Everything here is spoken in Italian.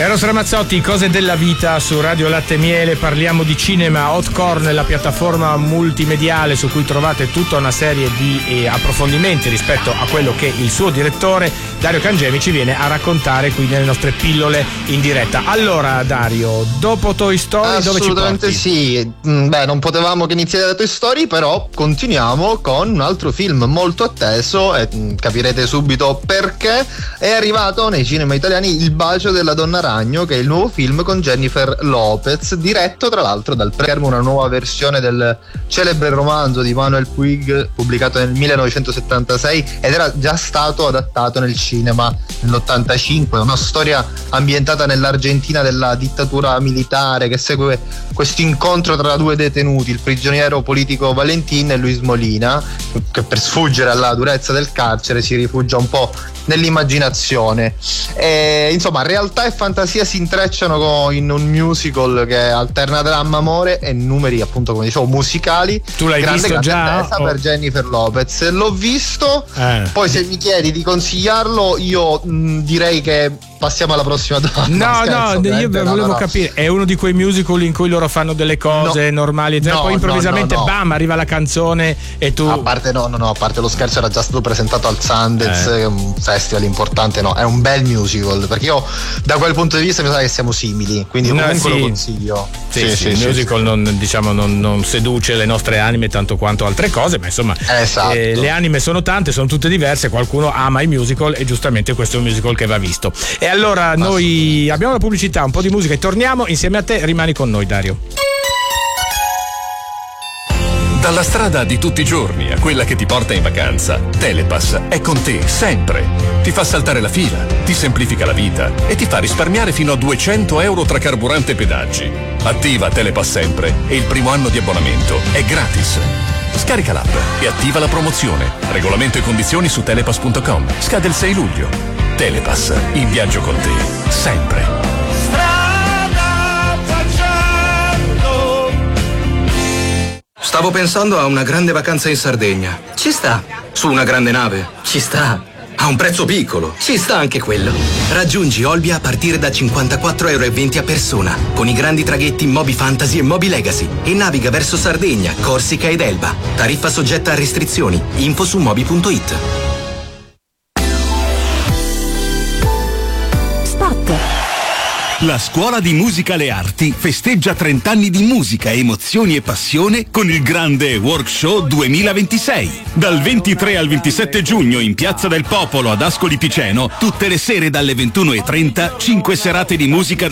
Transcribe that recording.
Eros Ramazzotti, Cose della vita su Radio Latte e Miele. Parliamo di cinema. Hotcorn, la piattaforma multimediale su cui trovate tutta una serie di approfondimenti rispetto a quello che il suo direttore Dario Cangemi ci viene a raccontare qui nelle nostre pillole in diretta. Allora Dario, dopo Toy Story dove ci porti? Assolutamente sì. Beh, non potevamo che iniziare da Toy Story, però continuiamo con un altro film molto atteso e capirete subito perché. È arrivato nei cinema italiani Il bacio della donna ragno, che è il nuovo film con Jennifer Lopez, diretto tra l'altro dal Primo, una nuova versione del celebre romanzo di Manuel Puig pubblicato nel 1976 ed era già stato adattato nel cinema nell'85. Una storia ambientata nell'Argentina della dittatura militare che segue questo incontro tra due detenuti, il prigioniero politico Valentin e Luis Molina, che per sfuggire alla durezza del carcere si rifugia un po' nell'immaginazione. Insomma, realtà e fantasia si intrecciano in un musical che alterna dramma, amore e numeri, appunto, come dicevo, musicali. Tu l'hai visto già? Per Jennifer Lopez l'ho visto. Poi se mi chiedi di consigliarlo, io direi che passiamo alla prossima domanda. Io volevo capire, è uno di quei musical in cui loro fanno delle cose normali, poi improvvisamente bam, arriva la canzone e tu... A parte lo scherzo, era già stato presentato al Sundance, che è un festival importante. No, è un bel musical, perché io da quel punto di vista mi sa che siamo simili, quindi comunque lo consiglio. Il musical non seduce le nostre anime tanto quanto altre cose, ma insomma le anime sono tante, sono tutte diverse, qualcuno ama i musical e giustamente questo è un musical che va visto. E allora noi abbiamo la pubblicità, un po' di musica e torniamo insieme a te. Rimani con noi, Dario. Dalla strada di tutti i giorni a quella che ti porta in vacanza, Telepass è con te sempre. Ti fa saltare la fila, ti semplifica la vita e ti fa risparmiare fino a 200 euro tra carburante e pedaggi. Attiva Telepass sempre e il primo anno di abbonamento è gratis. Scarica l'app e attiva la promozione. Regolamento e condizioni su telepass.com. Scade il 6 luglio. Telepass, in viaggio con te, sempre. Stavo pensando a una grande vacanza in Sardegna. Ci sta. Su una grande nave. Ci sta. A un prezzo piccolo. Ci sta anche quello. Raggiungi Olbia a partire da 54,20 € a persona, con i grandi traghetti Moby Fantasy e Moby Legacy, e naviga verso Sardegna, Corsica ed Elba. Tariffa soggetta a restrizioni. Info su moby.it. La Scuola di Musica Le Arti festeggia 30 anni di musica, emozioni e passione con il grande Workshow 2026. Dal 23 al 27 giugno in Piazza del Popolo ad Ascoli Piceno, tutte le sere dalle 21:30, 5 serate di musica